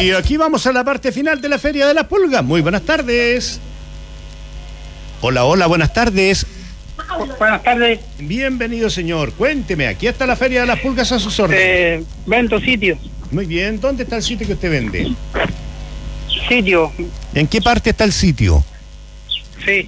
Y aquí vamos a la parte final de la Feria de las Pulgas. Muy buenas tardes. Hola, hola, buenas tardes. Buenas tardes. Bienvenido, señor. Cuénteme, aquí está la Feria de las Pulgas a sus órdenes. Vendo sitio. Muy bien, ¿dónde está el sitio que usted vende? Sitio. ¿En qué parte está el sitio? Sí.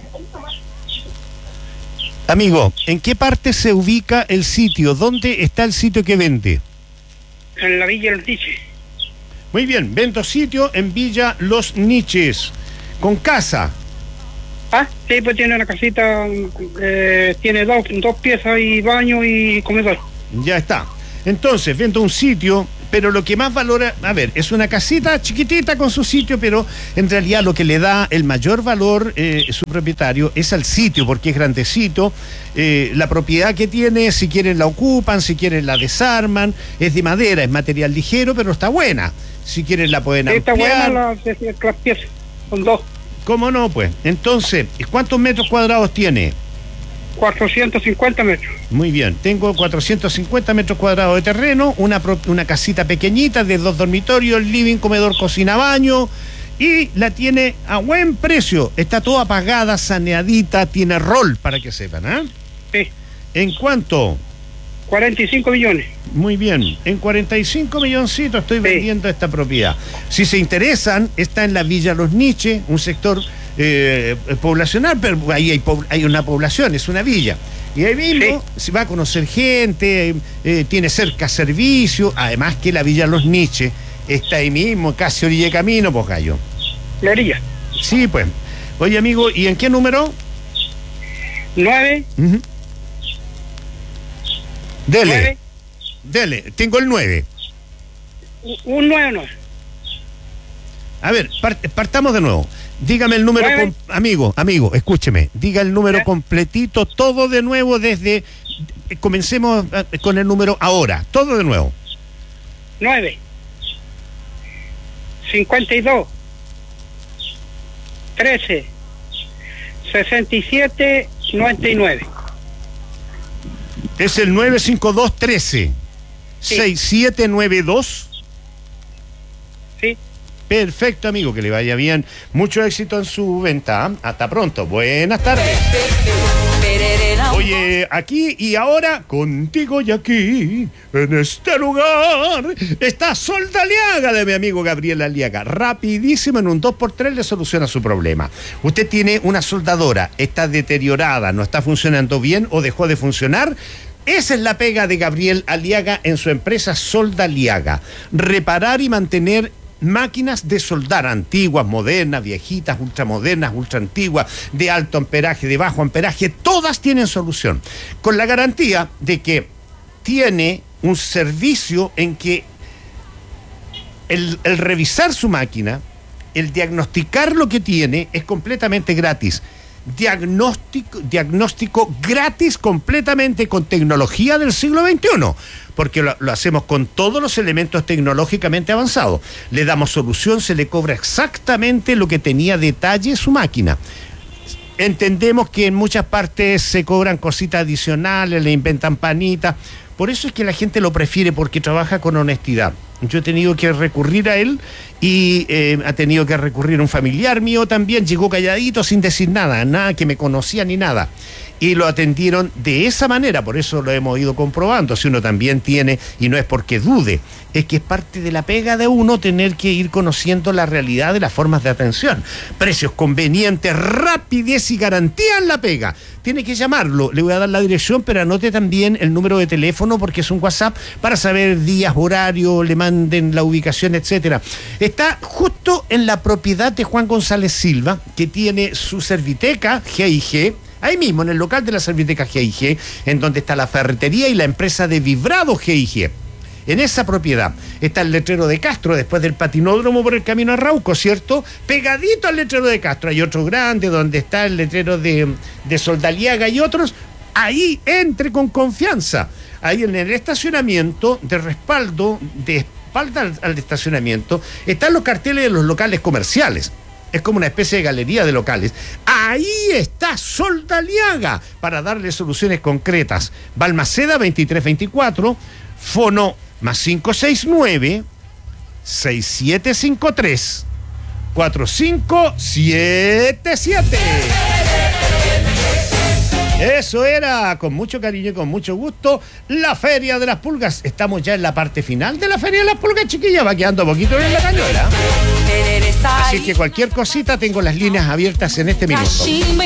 Amigo, ¿en qué parte se ubica el sitio? ¿Dónde está el sitio que vende? En la Villa Los Niches. Muy bien, vendo sitio en Villa Los Niches. Con casa. Ah, sí, pues tiene una casita, tiene dos piezas y baño y comedor. Ya está. Entonces, vendo un sitio, pero lo que más valora, a ver, es una casita chiquitita con su sitio, pero en realidad lo que le da el mayor valor su propietario es al sitio, porque es grandecito, la propiedad que tiene, si quieren la ocupan, si quieren la desarman, es de madera, es material ligero, pero está buena. Si quieren la pueden ampliar. Está buena las piezas, son dos. ¿Cómo no, pues? Entonces, ¿cuántos metros cuadrados tiene? 450 metros. Muy bien, tengo 450 metros cuadrados de terreno, una casita pequeñita de 2 dormitorios, living, comedor, cocina, baño, y la tiene a buen precio. Está toda pagada, saneadita, tiene rol, para que sepan, ¿ah? Sí. ¿En cuánto? 45 millones. Muy bien, en 45 milloncitos estoy vendiendo esta propiedad. Si se interesan, está en la Villa Los Niches, un sector poblacional, pero ahí hay una población, es una villa. Y ahí mismo se va a conocer gente, tiene cerca servicio, además que la Villa Los Niches está ahí mismo, casi orilla de camino, pues gallo. La orilla. Sí, pues. Oye, amigo, ¿y en qué número? 9. Dele. 9. Dele, tengo el 9. Un 9 no. A ver, partamos de nuevo. Dígame el número, amigo, escúcheme. Diga el número completito, todo de nuevo desde... Comencemos con el número ahora, todo de nuevo. 9. 52. 13. 67. 99. Es el 95213. Sí. 6792. Sí. Perfecto, amigo, que le vaya bien. Mucho éxito en su venta. Hasta pronto. Buenas tardes. Oye, aquí y ahora, contigo y aquí, en este lugar, está Solda Aliaga de mi amigo Gabriel Aliaga. Rapidísimo, en un 2x3 le soluciona su problema. Usted tiene una soldadora, está deteriorada, no está funcionando bien o dejó de funcionar. Esa es la pega de Gabriel Aliaga en su empresa Solda Aliaga. Reparar y mantener máquinas de soldar antiguas, modernas, viejitas, ultramodernas, ultra antiguas, de alto amperaje, de bajo amperaje, todas tienen solución. Con la garantía de que tiene un servicio en que el revisar su máquina, el diagnosticar lo que tiene, es completamente gratis. Diagnóstico gratis, completamente con tecnología del siglo XXI, porque lo hacemos con todos los elementos tecnológicamente avanzados. Le damos solución, se le cobra exactamente lo que tenía detalle su máquina. Entendemos que en muchas partes se cobran cositas adicionales, le inventan panitas. Por eso es que la gente lo prefiere, porque trabaja con honestidad. Yo he tenido que recurrir a él y ha tenido que recurrir a un familiar mío también. Llegó calladito sin decir nada que me conocía ni nada. Y lo atendieron de esa manera, por eso lo hemos ido comprobando. Si uno también tiene, y no es porque dude, es que es parte de la pega de uno tener que ir conociendo la realidad de las formas de atención. Precios convenientes, rapidez y garantía en la pega. Tiene que llamarlo, le voy a dar la dirección, pero anote también el número de teléfono, porque es un WhatsApp para saber días, horario, le manden la ubicación, etcétera. Está justo en la propiedad de Juan González Silva, que tiene su serviteca G&G, ahí mismo en el local de la serviteca G&G, en donde está la ferretería y la empresa de vibrado G&G. En esa propiedad está el letrero de Castro, después del patinódromo por el camino a Rauco, ¿cierto? Pegadito al letrero de Castro hay otro grande donde está el letrero de Solda Aliaga y otros. Ahí entre con confianza. Ahí en el estacionamiento de respaldo, de espalda al estacionamiento, están los carteles de los locales comerciales. Es como una especie de galería de locales. Ahí está Solda Aliaga para darle soluciones concretas. Balmaceda 2324, fono +569 6753 4577. Eso era, con mucho cariño y con mucho gusto, la Feria de las Pulgas. Estamos ya en la parte final de la Feria de las Pulgas, chiquilla. Va quedando poquito en la cañuela. Así que cualquier cosita, tengo las líneas abiertas en este minuto.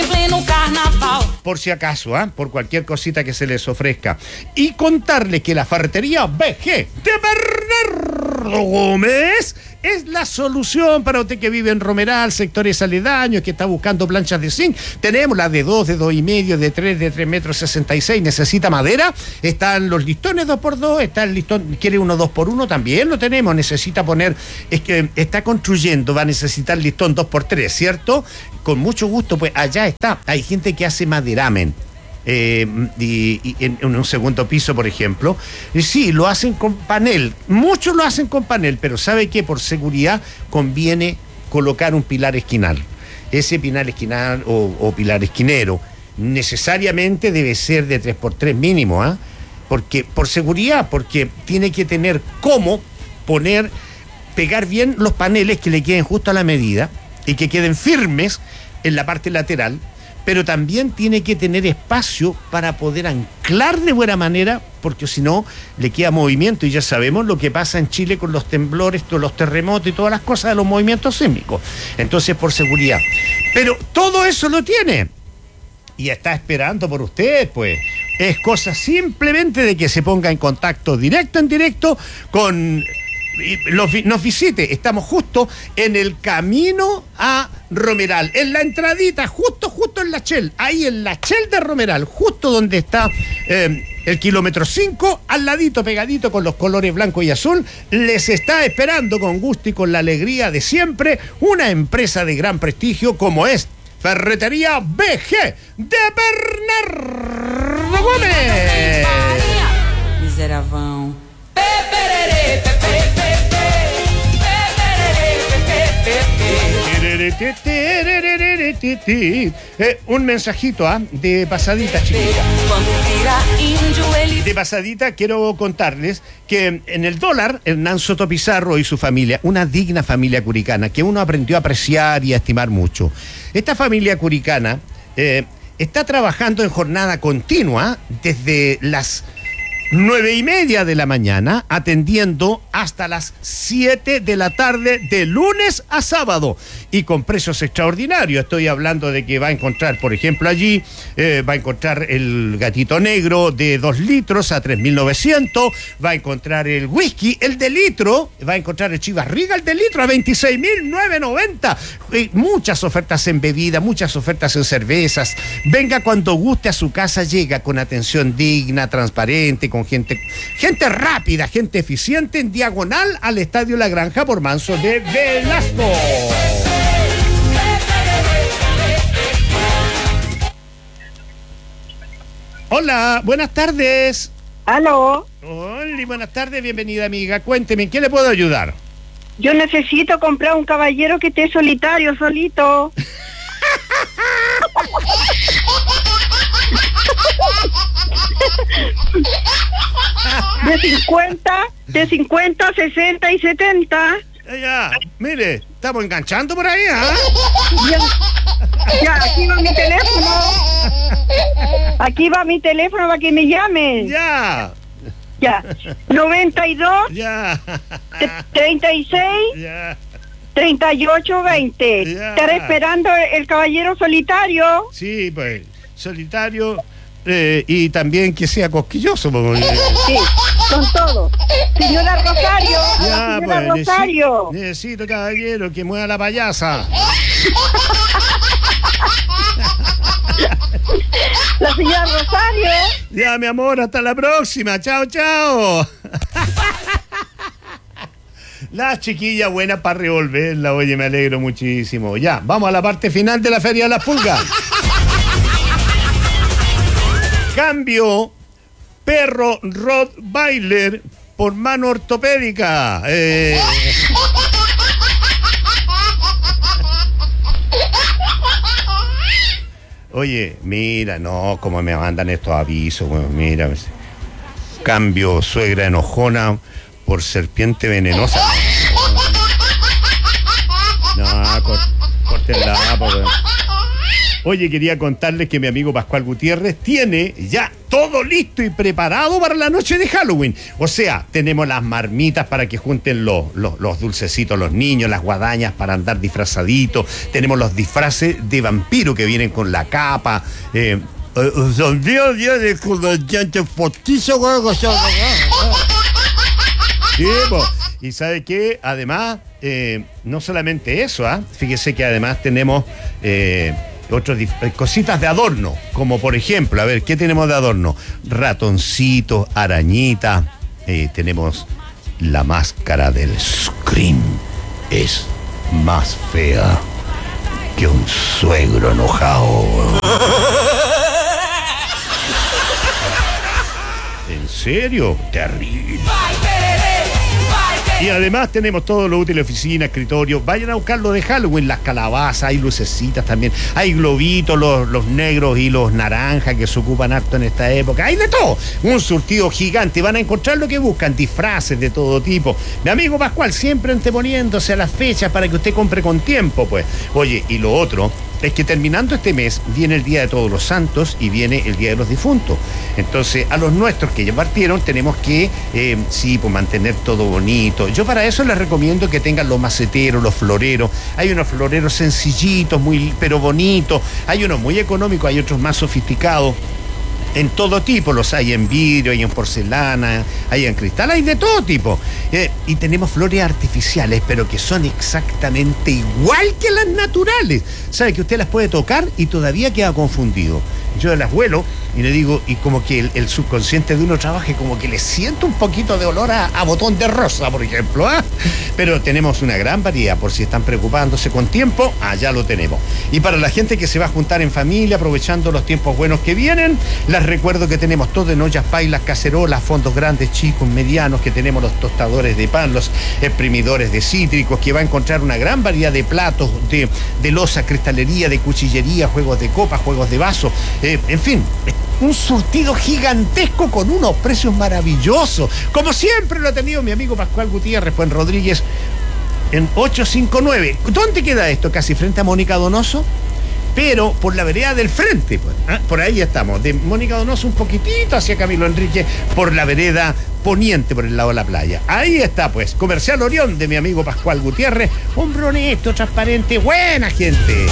Por si acaso, por cualquier cosita que se les ofrezca. Y contarles que la ferretería BG de Bernardo Gómez es la solución para usted que vive en Romeral, sectores aledaños, que está buscando planchas de zinc. Tenemos las de 2, de 2,5, de 3, de 3,66 m. Necesita madera. Están los listones 2x2. Está el listón, quiere uno 2x1, también lo tenemos. Necesita poner, es que está construyendo, va a necesitar listón 2x3, ¿cierto? Con mucho gusto, pues allá está. Hay gente que hace maderamen. Y en un segundo piso, por ejemplo, sí, lo hacen con panel, muchos lo hacen con panel, pero ¿sabe qué? Por seguridad conviene colocar un pilar esquinal. Ese pilar esquinal o pilar esquinero necesariamente debe ser de 3x3 mínimo, porque por seguridad, porque tiene que tener cómo pegar bien los paneles que le queden justo a la medida y que queden firmes en la parte lateral. Pero también tiene que tener espacio para poder anclar de buena manera, porque si no, le queda movimiento. Y ya sabemos lo que pasa en Chile con los temblores, con los terremotos y todas las cosas de los movimientos sísmicos. Entonces, por seguridad. Pero todo eso lo tiene. Y está esperando por usted, pues. Es cosa simplemente de que se ponga en contacto en directo con... nos visite. Estamos justo en el camino a Romeral, en la entradita, justo en la Shell, ahí en la Shell de Romeral, justo donde está el kilómetro 5, al ladito, pegadito con los colores blanco y azul. Les está esperando con gusto y con la alegría de siempre una empresa de gran prestigio como es Ferretería BG de Bernardo Gómez. Miseravão. Un mensajito de pasadita, chiquita. De pasadita quiero contarles que en el dólar, Hernán Soto Pizarro y su familia, una digna familia curicana que uno aprendió a apreciar y a estimar mucho. Esta familia curicana está trabajando en jornada continua desde las 9:30 de la mañana, atendiendo hasta las 7 de la tarde, de lunes a sábado, y con precios extraordinarios. Estoy hablando de que va a encontrar, por ejemplo, allí, va a encontrar el gatito negro de 2 litros a 3.900, va a encontrar el whisky, el de litro, va a encontrar el Chivas Regal de litro a 26.990. Muchas ofertas en bebida, muchas ofertas en cervezas. Venga cuando guste a su casa, llega con atención digna, transparente, con gente rápida, gente eficiente, en diagonal al Estadio La Granja por Manso de Velasco. Hola, buenas tardes. ¿Aló? Hola, buenas tardes, bienvenida, amiga. Cuénteme, ¿en qué le puedo ayudar? Yo necesito comprar un caballero que esté solitario, solito. De 50, 60 y 70. Ya, mire, estamos enganchando por ahí, Ya, aquí va mi teléfono. Aquí va mi teléfono para que me llamen. Ya. 92. Ya. 36. Ya. 38, 20. Ya. Estaré esperando el caballero solitario. Sí, pues, solitario, y también que sea cosquilloso. Porque... Sí, con todo. Señora Rosario. Ya, Señora pues, Rosario. necesito caballero que mueva la payasa. La señora Rosario. Ya, mi amor, hasta la próxima. Chao, chao. La chiquilla buena para revolverla. Oye, me alegro muchísimo. Ya, vamos a la parte final de la Feria de las Pulgas. Cambio perro Rottweiler por mano ortopédica. Oye, mira, no, como me mandan estos avisos, bueno, mira. Cambio suegra enojona por serpiente venenosa. Oye, quería contarles que mi amigo Pascual Gutiérrez tiene ya todo listo y preparado para la noche de Halloween. O sea, tenemos las marmitas para que junten los dulcecitos los niños, las guadañas para andar disfrazaditos. Tenemos los disfraces de vampiro que vienen con la capa. Son días de dientes postizos. Sí, y ¿sabe qué? Además, no solamente eso, fíjese que además tenemos otras cositas de adorno, como por ejemplo, a ver, ¿qué tenemos de adorno? Ratoncitos, arañitas, tenemos la máscara del Scream, es más fea que un suegro enojado. ¿En serio? Terrible. Y además tenemos todo lo útil, oficina, escritorio. Vayan a buscar lo de Halloween, las calabazas, hay lucecitas también. Hay globitos, los negros y los naranjas que se ocupan harto en esta época. Hay de todo. Un surtido gigante. Van a encontrar lo que buscan, disfraces de todo tipo. Mi amigo Pascual siempre anteponiéndose a las fechas para que usted compre con tiempo, pues. Oye, y lo otro es que terminando este mes viene el Día de Todos los Santos y viene el Día de los Difuntos. Entonces, a los nuestros que ya partieron tenemos que, pues mantener todo bonito. Yo para eso les recomiendo que tengan los maceteros, los floreros. Hay unos floreros sencillitos, pero bonitos. Hay unos muy económicos, hay otros más sofisticados. En todo tipo, los hay en vidrio, hay en porcelana, hay en cristal, hay de todo tipo. Y tenemos flores artificiales, pero que son exactamente igual que las naturales. Sabe que usted las puede tocar y todavía queda confundido. Yo las huelo y le digo, y como que el subconsciente de uno trabaje, como que le siento un poquito de olor a botón de rosa, por ejemplo. Pero tenemos una gran variedad, por si están preocupándose con tiempo, allá lo tenemos. Y para la gente que se va a juntar en familia, aprovechando los tiempos buenos que vienen, les recuerdo que tenemos todo en ollas, pailas, cacerolas, fondos grandes, chicos, medianos, que tenemos los tostadores de pan, los exprimidores de cítricos, que va a encontrar una gran variedad de platos, de loza, cristalería, de cuchillería, juegos de copa, juegos de vaso, en fin, un surtido gigantesco con unos precios maravillosos, como siempre lo ha tenido mi amigo Pascual Gutiérrez, pues en Rodríguez, en 859. ¿Dónde queda esto? Casi frente a Mónica Donoso, pero por la vereda del frente, pues. Por ahí estamos, de Mónica Donoso un poquitito hacia Camilo Enrique, por la vereda poniente, por el lado de la playa. Ahí está, pues, Comercial Orión de mi amigo Pascual Gutiérrez, hombre honesto, transparente, buena gente.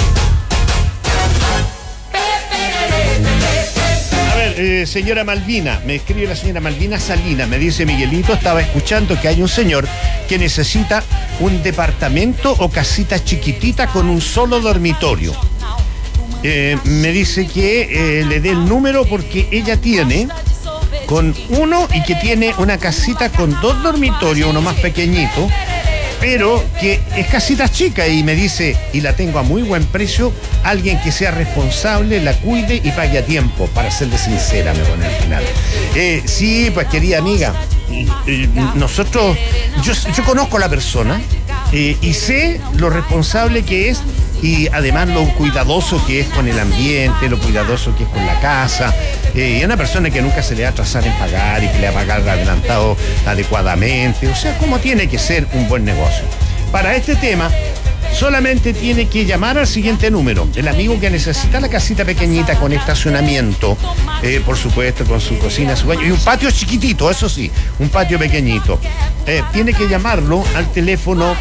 Señora Malvina, me escribe la señora Malvina Salinas, me dice: Miguelito, estaba escuchando que hay un señor que necesita un departamento o casita chiquitita con un solo dormitorio. Me dice que le dé el número porque ella tiene con uno y que tiene una casita con 2 dormitorios, uno más pequeño, pero que es casita chica, y me dice, y la tengo a muy buen precio, alguien que sea responsable, la cuide y pague a tiempo, para serle sincera, me pone al final. Sí, pues querida amiga, nosotros, yo conozco a la persona y sé lo responsable que es, y además lo cuidadoso que es con el ambiente, lo cuidadoso que es con la casa. Y una persona que nunca se le va a atrasar en pagar y que le va a pagar adelantado adecuadamente. O sea, como tiene que ser un buen negocio. Para este tema, solamente tiene que llamar al siguiente número. El amigo que necesita la casita pequeñita con estacionamiento, por supuesto, con su cocina, su baño y un patio chiquitito, eso sí, un patio pequeñito. Tiene que llamarlo al teléfono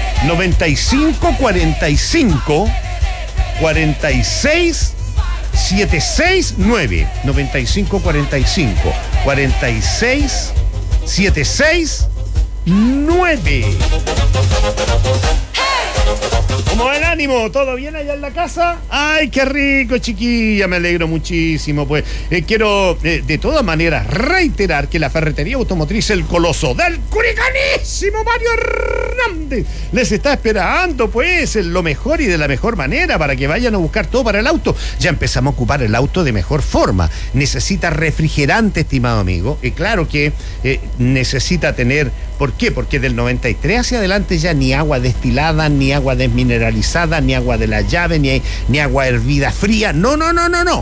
9545 46 769 9545 46 769. ¿Cómo va el ánimo? ¿Todo bien allá en la casa? ¡Ay, qué rico, chiquilla! Me alegro muchísimo. Pues quiero, de todas maneras, reiterar que la ferretería automotriz El Coloso del Curicanísimo Mario Hernández les está esperando, pues, en lo mejor y de la mejor manera para que vayan a buscar todo para el auto. Ya empezamos a ocupar el auto de mejor forma. Necesita refrigerante, estimado amigo. Y claro que necesita tener... ¿Por qué? Porque del 93 hacia adelante ya ni agua destilada, ni agua desmineralizada, ni agua de la llave, ni agua hervida fría. No.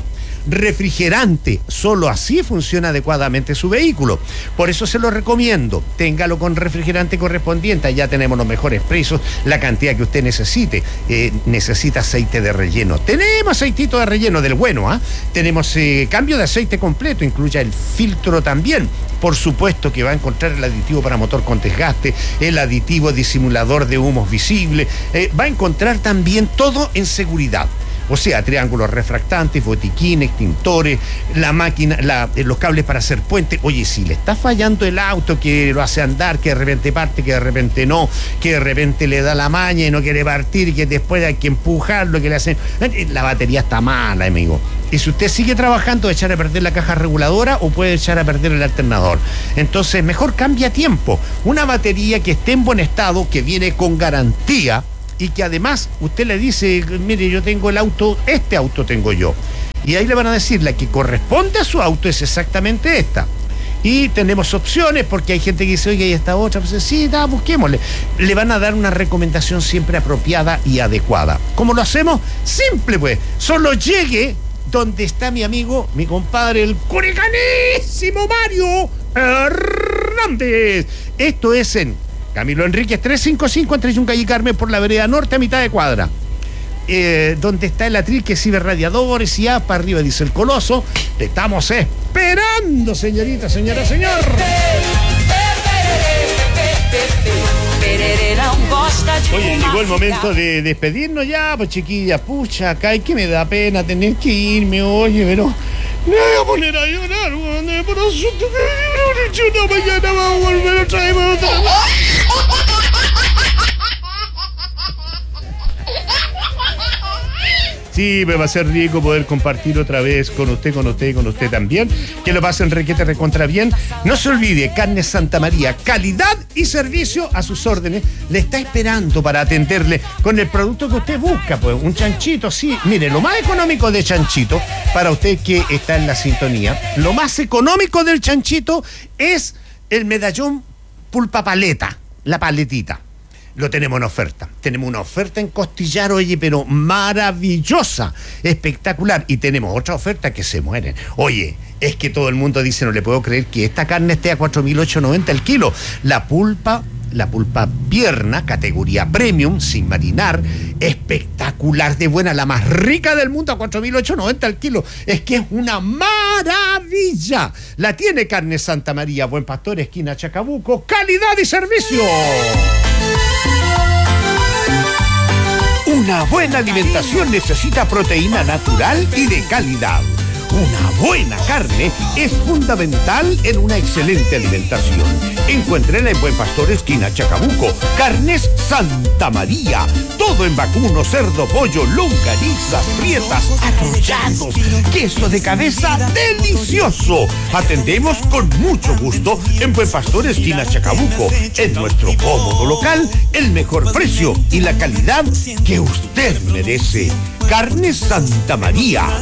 refrigerante. Solo así funciona adecuadamente su vehículo. Por eso se lo recomiendo. Téngalo con refrigerante correspondiente. Ya tenemos los mejores precios, la cantidad que usted necesite. Necesita aceite de relleno. Tenemos aceitito de relleno del bueno, ¿ah? Tenemos cambio de aceite completo, incluye el filtro también. Por supuesto que va a encontrar el aditivo para motor con desgaste, el aditivo disimulador de humos visible. Va a encontrar también todo en seguridad. O sea, triángulos refractantes, botiquines, extintores, la máquina, los cables para hacer puente. Oye, si le está fallando el auto, que lo hace andar, que de repente parte, que de repente no, que de repente le da la maña y no quiere partir, y que después hay que empujarlo, que le hacen... La batería está mala, amigo. Y si usted sigue trabajando, echar a perder la caja reguladora o puede echar a perder el alternador. Entonces, mejor cambia a tiempo. Una batería que esté en buen estado, que viene con garantía, y que además usted le dice, mire, yo tengo el auto, este auto tengo yo. Y ahí le van a decir, la que corresponde a su auto es exactamente esta. Y tenemos opciones, porque hay gente que dice, oye, ¿y esta otra? Pues sí, busquémosle. Le van a dar una recomendación siempre apropiada y adecuada. ¿Cómo lo hacemos? Simple, pues. Solo llegue donde está mi amigo, mi compadre, el curicanísimo Mario Hernández. Esto es en Camilo Enríquez 355 entre Yungay y Carmen, por la vereda norte a mitad de cuadra. Donde está el atril que sirve radiadores y para arriba dice el Coloso. Te estamos esperando, señorita, señora, señor. Oye, llegó el momento de despedirnos ya, pues chiquilla, pucha, acá, y que me da pena tener que irme, oye, pero me voy a poner a llorar, por asunto que una mañana vamos a volver a traerme otra vez. Sí, me va a ser rico poder compartir otra vez con usted también. Que lo pasen requete recontra bien. No se olvide, Carnes Santa María, calidad y servicio a sus órdenes. Le está esperando para atenderle con el producto que usted busca, pues un chanchito, sí. Mire, lo más económico de chanchito, para usted que está en la sintonía, lo más económico del chanchito es el medallón pulpa paleta, la paletita. Lo tenemos en oferta. Tenemos una oferta en costillar, oye, pero maravillosa, espectacular. Y tenemos otra oferta que se mueren. Oye, es que todo el mundo dice, no le puedo creer que esta carne esté a 4.890 el kilo. La pulpa pierna, categoría premium, sin marinar, espectacular, de buena, la más rica del mundo, a 4.890 el kilo. Es que es una maravilla. La tiene Carne Santa María, Buen Pastor, esquina Chacabuco, calidad y servicio. Una buena alimentación necesita proteína natural y de calidad. Una buena carne es fundamental en una excelente alimentación. Encuéntrela en Buen Pastor, esquina Chacabuco. Carnes Santa María. Todo en vacuno, cerdo, pollo, longanizas, prietas, arrollados, queso de cabeza delicioso. Atendemos con mucho gusto en Buen Pastor, esquina Chacabuco. En nuestro cómodo local, el mejor precio y la calidad que usted merece. Carnes Santa María.